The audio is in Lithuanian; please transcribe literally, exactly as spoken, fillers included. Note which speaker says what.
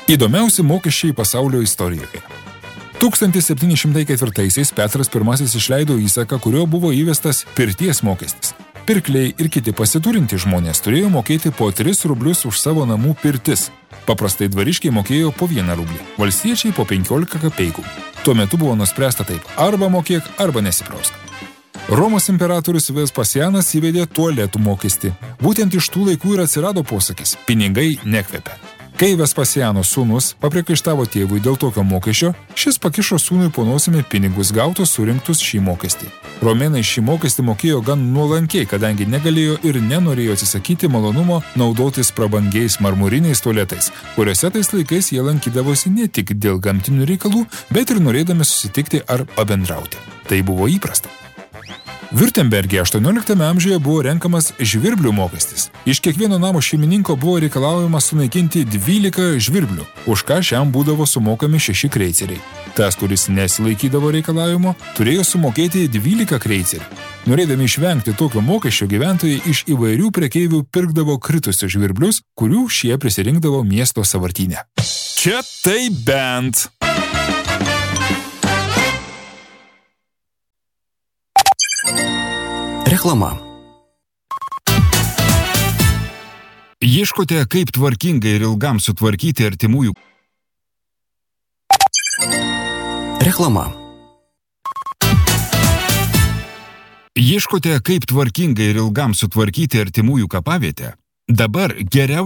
Speaker 1: Įdomiausi mokesčiai pasaulio istorijoje. tūkstantis septyni šimtai ketvirtaisiais Petras pirmasis išleido įsaką, kurio buvo įvestas pirties mokestis. Pirkliai ir kiti pasiturintys žmonės turėjo mokėti po tris rublius už savo namų pirtis. Paprastai dvariškiai mokėjo po vieną rublį, valstiečiai po penkiolika kapeikų. Tuo metu buvo nuspręsta taip, arba mokėk, arba nesiprausk. Romos imperatorius Vespasianas įvedė tualetų mokestį. Būtent iš tų laikų ir atsirado posakis – pinigai nekvepia. Kai Vespasiano sūnus papriekaištavo tėvui dėl tokio mokesčio, šis pakišo sūnui po nosimi pinigus gautus surinktus šį mokestį. Romėnai šį mokestį mokėjo gan nuolankiai, kadangi negalėjo ir nenorėjo atsisakyti malonumo naudotis prabangiais marmuriniais tualetais, kuriuose tais laikais jie lankydavosi ne tik dėl gamtinių reikalų, bet ir norėdami susitikti ar pabendrauti. Tai buvo įprasta. Viurtemberge aštuonioliktame amžiuje buvo renkamas žvirblių mokestis. Iš kiekvieno namo šeimininko buvo reikalaujama sunaikinti dvylika žvirblių, už ką šiam būdavo sumokami šeši kreiceriai. Tas, kuris nesilaikydavo reikalavimo, turėjo sumokėti dvylika kreicerių. Norėdami išvengti tokio mokesčio, gyventojai iš įvairių prekeivių pirkdavo kritusius žvirblius, kurių šie prisirinkdavo miesto sąvartyne. Čia tai bent.
Speaker 2: Reklama.
Speaker 1: Ieškote, kaip tvarkingai ir ilgam sutvarkyti artimųjų.
Speaker 2: Reklama.
Speaker 1: Ieškote, kaip tvarkingai ir ilgam sutvarkyti artimųjų kapavietę? Dabar geriausia